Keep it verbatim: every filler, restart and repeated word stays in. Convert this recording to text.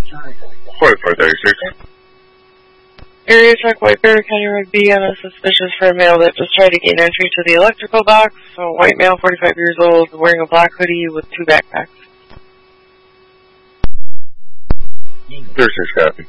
forty-four thirty-six. Area check White Bear County Road B on a suspicious for a male that just tried to gain entry to the electrical box. So white male, forty-five years old, wearing a black hoodie with two backpacks. thirty-six copy.